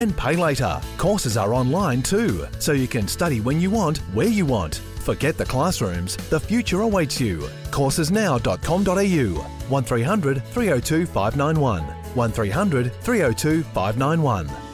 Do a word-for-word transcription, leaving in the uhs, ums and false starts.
and pay later. Courses are online too, so you can study when you want, where you want. Forget the classrooms, the future awaits you. courses now dot com dot a u, one three hundred three oh two five nine one, one three hundred three oh two five nine one.